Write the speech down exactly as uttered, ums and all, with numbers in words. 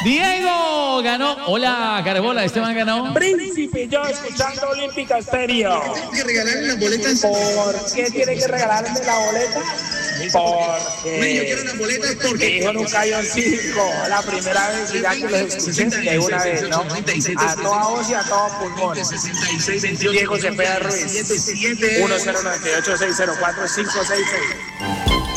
Diego ganó. Hola, Carbola, Esteban ganó. Príncipe, yo escuchando Olímpica Estéreo. Tiene que regalarle las boletas. ¿Por qué tiene que regalarme la boleta? Porque Yo quiero las boletas porque dijo en un calloncito la primera vez y ya que los escuché de una vez, ¿no? A toda voz y a todo pulmón. Diego Cepeda Ruiz. uno cero nueve ocho seis cero cuatro cinco seis seis.